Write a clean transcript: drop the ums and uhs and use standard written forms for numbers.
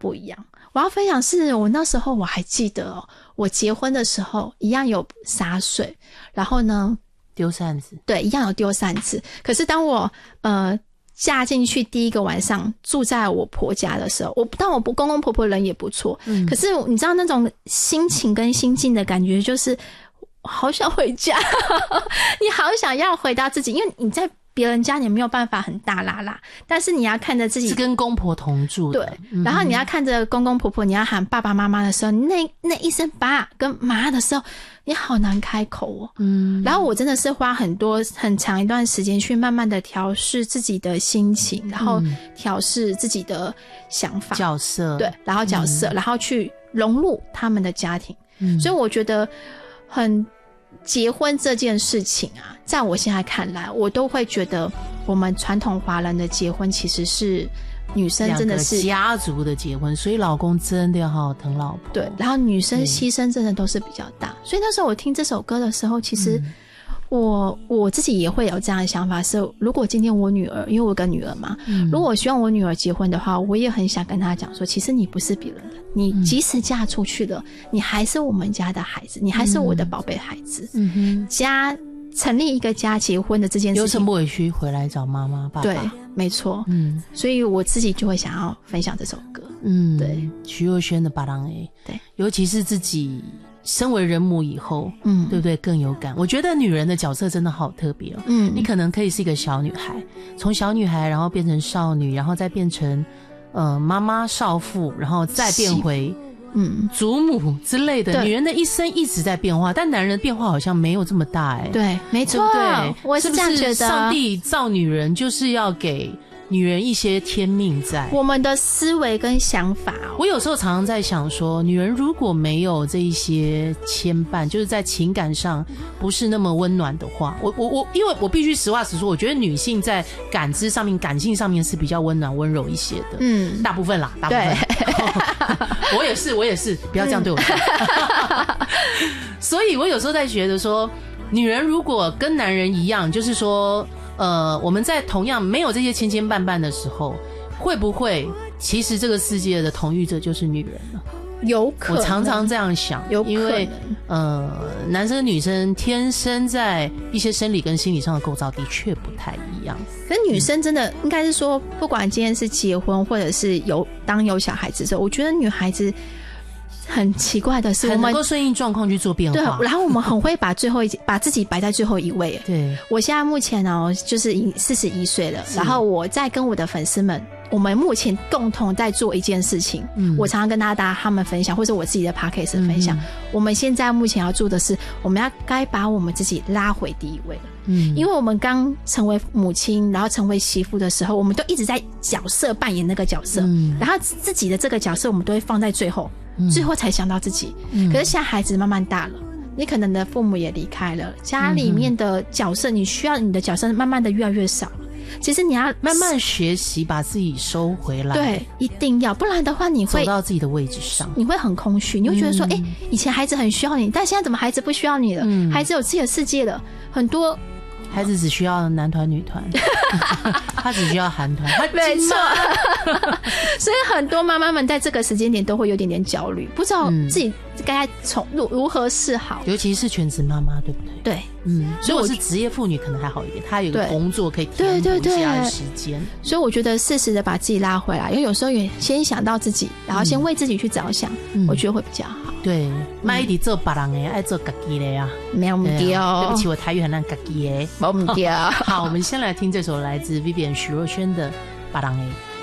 不一样。我要分享是我那时候我还记得哦，我结婚的时候一样有洒水，然后呢丢扇子，对， 一样有丢扇子。可是当我嫁进去第一个晚上住在我婆家的时候，但我公公婆婆人也不错，可是你知道那种心情跟心境的感觉就是好想回家你好想要回到自己，因为你在别人家你没有办法很大拉拉，但是你要看着自己是跟公婆同住的， 对，然后你要看着公公婆婆，你要喊爸爸妈妈的时候，那一声爸跟妈的时候，你好难开口哦。然后我真的是花很长一段时间去慢慢的调试自己的心情，然后调试自己的想法、 角色， 对，然后角色，然后去融入他们的家庭。所以我觉得结婚这件事情啊，在我现在看来，我都会觉得我们传统华人的结婚其实是女生真的是家族的结婚，所以老公真的要好好疼老婆。 对，然后女生牺牲真的都是比较大。所以那时候我听这首歌的时候，其实我自己也会有这样的想法，是如果今天我女儿，因为我有个女儿嘛，如果我希望我女儿结婚的话，我也很想跟她讲说，其实你不是别人的，你即使嫁出去了，你还是我们家的孩子，你还是我的宝贝孩子。家成立一个家，结婚的这件事情， 有什么委屈回来找妈妈爸爸， 对，没错。所以我自己就会想要分享这首歌。对， 徐若瑄的《别人的》，对，尤其是自己身为人母以后，对不对？更有感。我觉得女人的角色真的好特别哦。你可能可以是一个小女孩，从小女孩然后变成少女，然后再变成妈妈、少妇，然后再变回祖母之类的。女人的一生一直在变化，但男人的变化好像没有这么大对，没错，对，我是这样觉得。 是不是上帝造女人就是要给女人一些天命在我们的思维跟想法我有时候常常在想说，女人如果没有这一些牵绊，就是在情感上不是那么温暖的话，因为我必须实话实说，我觉得女性在感知上面、感性上面是比较温暖温柔一些的。大部分啦，大部分。我也是，不要这样对我说。所以我有时候在觉得说，女人如果跟男人一样，就是说我们在同样没有这些牵牵绊绊的时候，会不会其实这个世界的统御者就是女人呢？ 有可能， 我常常这样想，因为男生女生天生在一些生理跟心理上的构造的确不太一样。 可是女生真的应该是说，不管今天是结婚或者是当有小孩子的时候，我觉得女孩子很奇怪的是， 很能够顺应状况去做变化。 对，然后我们很会把自己摆在最后一位。 对， 我现在目前就是41岁了，然后我在跟我的粉丝们，我们目前共同在做一件事情。我常常跟大家他们分享，或者我自己的 podcast 分享。我们现在目前要做的是，我们该把我们自己拉回第一位了。因为我们刚成为母亲，然后成为媳妇的时候，我们都一直在角色扮演那个角色，然后自己的这个角色我们都会放在最后。最后才想到自己。可是现在孩子慢慢大了，你可能的父母也离开了，家里面的角色你需要你的角色慢慢的越来越少了。其实你要慢慢学习把自己收回来。 对，一定要，不然的话你会走到自己的位置上， 你会很空虚，你会觉得说以前孩子很需要你，但现在怎么孩子不需要你了？孩子有自己的世界了。很多孩子只需要男团女团他只需要韩团。 没错所以很多妈妈们在这个时间点都会有点焦虑，不知道自己该如何是好， 尤其是全职妈妈，对不对？ 对， 所以我是职业妇女可能还好一点，她有一个工作可以填补其他的时间。 所以我觉得适时的把自己拉回来，因为有时候也先想到自己，然后先为自己去着想，我觉得会比较好。 对，别一直做别人的，爱做自己的呀。 没有对不起，我台语很烂，自己的。 没有好，我们先来听这首来自 Vivian 许若瑄的《别人的》。